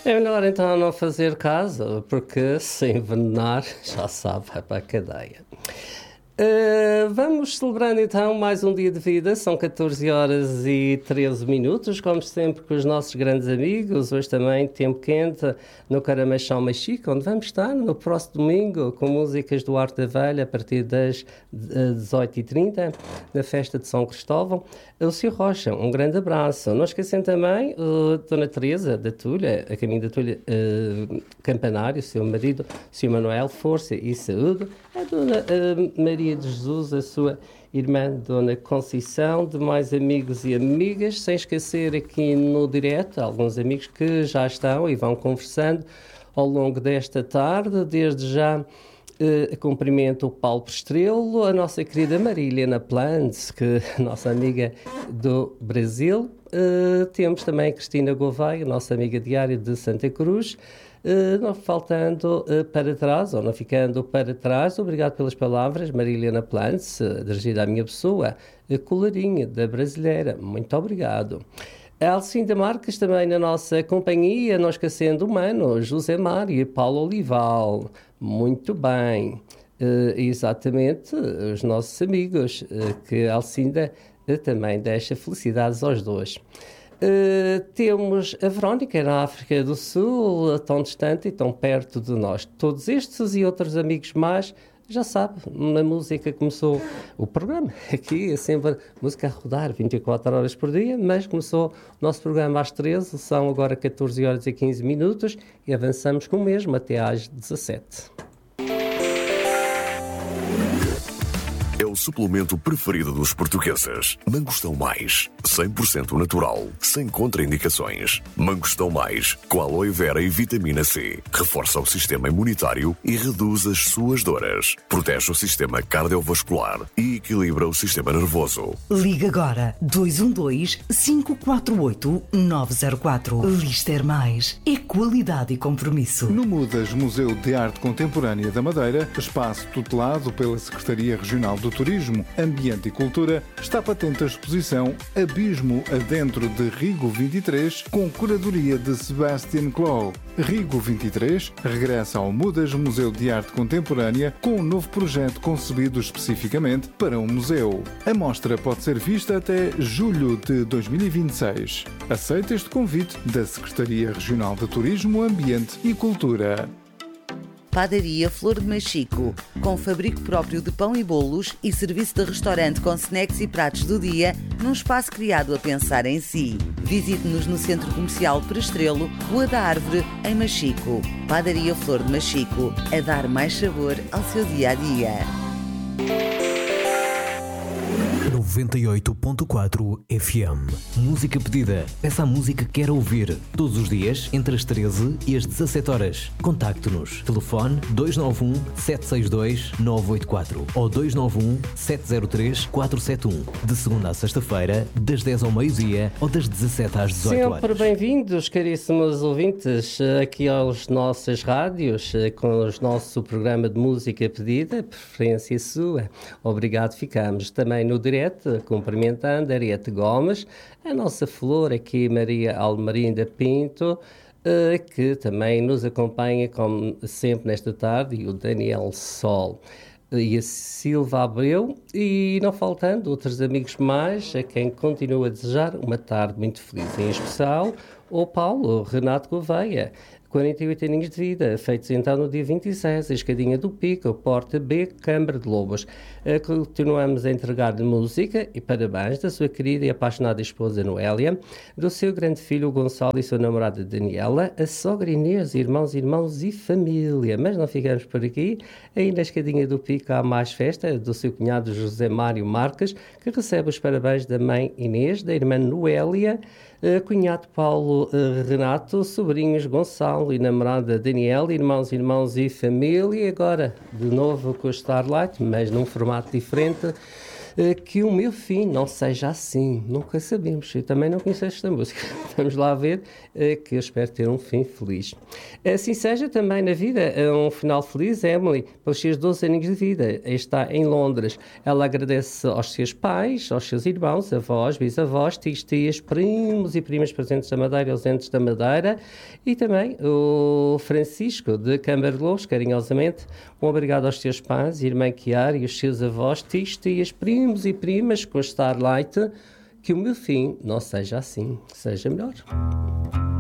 É melhor então não fazer caso, porque se envenenar, já sabe, vai para a cadeia. Vamos celebrando então mais um dia de vida, são 14 horas e 13 minutos, como sempre com os nossos grandes amigos, hoje também tempo quente no Caramachão Machico, onde vamos estar no próximo domingo com músicas do Arte da Velha a partir das 18h30, na festa de São Cristóvão. O Sr. Rocha, um grande abraço. Não esquecem também a Dona Teresa da Tulha, a caminho da Tulha Campanário, o seu marido, o Sr. Manuel, força e saúde. A Dona Maria de Jesus, a sua irmã Dona Conceição, demais amigos e amigas, sem esquecer aqui no direto alguns amigos que já estão e vão conversando ao longo desta tarde. Desde já cumprimento o Paulo Prestrelo, a nossa querida Marília Plants, que é nossa amiga do Brasil. Temos também a Cristina Gouveia, nossa amiga diária de Santa Cruz. Não faltando para trás, ou não ficando para trás, obrigado pelas palavras, Marília Plants, dirigida à minha pessoa, a colarinha da brasileira, muito obrigado. A Alcinda Marques também na nossa companhia, não esquecendo o Mano, José Mário e Paulo Olival, muito bem, exatamente, os nossos amigos, que a Alcinda também deixa felicidades aos dois. Temos a Verónica na África do Sul, tão distante e tão perto de nós. Todos estes e outros amigos mais, já sabe, na música começou o programa. Aqui é sempre música a rodar 24 horas por dia, mas começou o nosso programa às 13, são agora 14 horas e 15 minutos e avançamos com o mesmo até às 17. É o suplemento preferido dos portugueses. Mangostão Mais, 100% natural, sem contraindicações. Mangostão Mais, com aloe vera e vitamina C. Reforça o sistema imunitário e reduz as suas dores. Protege o sistema cardiovascular e equilibra o sistema nervoso. Liga agora 212-548-904. Lister Mais é qualidade e compromisso. No Mudas Museu de Arte Contemporânea da Madeira, espaço tutelado pela Secretaria Regional do Turismo, Ambiente e Cultura, está patente a exposição Abismo Adentro de Rigo 23, com curadoria de Sebastian Clough. Rigo 23 regressa ao Mudas Museu de Arte Contemporânea com um novo projeto concebido especificamente para um museu. A mostra pode ser vista até julho de 2026. Aceita este convite da Secretaria Regional de Turismo, Ambiente e Cultura. Padaria Flor de Machico, com fabrico próprio de pão e bolos e serviço de restaurante com snacks e pratos do dia, num espaço criado a pensar em si. Visite-nos no Centro Comercial Prestrelo, Rua da Árvore, em Machico. Padaria Flor de Machico, a dar mais sabor ao seu dia-a-dia. 98.4 FM. Música pedida. Peça a música que quer ouvir. Todos os dias, entre as 13 e as 17 horas. Contacte-nos. Telefone 291-762-984 ou 291-703-471. De segunda à sexta-feira, das 10 ao meio-dia ou das 17 às 18 horas. Sempre bem-vindos, caríssimos ouvintes, aqui aos nossos rádios, com o nosso programa de música pedida, preferência sua. Obrigado, ficamos também no direto, cumprimentando a Ariete Gomes, a nossa flor aqui, Maria Almarinda Pinto, que também nos acompanha, como sempre, nesta tarde, e o Daniel Sol. E a Silva Abreu, e não faltando outros amigos mais, a quem continuo a desejar uma tarde muito feliz. Em especial, o Paulo Renato Gouveia, 48 aninhos de vida, feitos então no dia 26, a Escadinha do Pico, Porta B, Câmara de Lobos. Continuamos a entregar-lhe música e parabéns da sua querida e apaixonada esposa Noélia, do seu grande filho Gonçalo e sua namorada Daniela, a sogra Inês, irmãos e família. Mas não ficamos por aqui, aí na Escadinha do Pico há mais festa do seu cunhado José Mário Marques, que recebe os parabéns da mãe Inês, da irmã Noélia, cunhado Paulo Renato, sobrinhos Gonçalo e namorada Daniela, irmãos e família. E agora, de novo com o Starlight, mas num formato diferente, que o meu fim não seja assim. Nunca sabemos. Eu também não conheço esta música. Vamos lá ver, que eu espero ter um fim feliz. Assim seja também na vida, um final feliz. Emily, pelos seus 12 anos de vida, está em Londres. Ela agradece aos seus pais, aos seus irmãos, avós, bisavós, tios, tias, primos e primas presentes da Madeira, ausentes da Madeira, e também o Francisco de Câmara de Lobos, carinhosamente, um obrigado aos seus pais, irmã Chiara e os seus avós, tios, tias, primos e primas com Starlight, que o meu fim não seja assim, seja melhor.